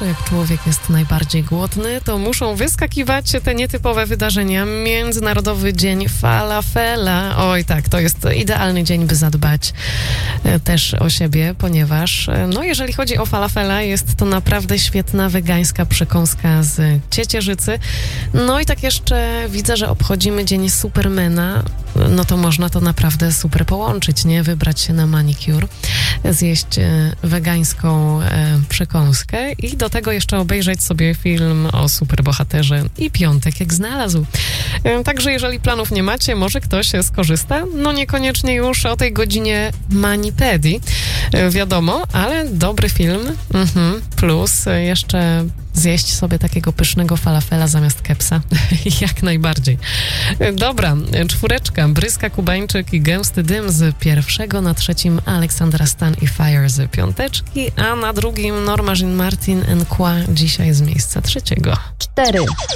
zawsze jak człowiek jest najbardziej głodny, to muszą wyskakiwać te nietypowe wydarzenia. Międzynarodowy Dzień Falafela. Oj tak, to jest idealny dzień, by zadbać też o siebie, ponieważ jeżeli chodzi o falafela, jest to naprawdę świetna wegańska przekąska z ciecierzycy. No i tak jeszcze widzę, że obchodzimy Dzień Supermana. No to można to naprawdę super połączyć, nie? Wybrać się na manicure, zjeść wegańską przekąskę i do tego jeszcze obejrzeć sobie film o superbohaterze i piątek jak znalazł. Także jeżeli planów nie macie, może ktoś skorzysta. No niekoniecznie już o tej godzinie manipedii, wiadomo, ale dobry film, plus jeszcze zjeść sobie takiego pysznego falafela zamiast kepsa. Jak najbardziej. Dobra, 4. Bryska Kubańczyk i Gęsty dym z 1. Na 3. Aleksandra Stan i Fire z 5, a na 2. Norma Jean Martin and Qua dzisiaj z miejsca 3. 4.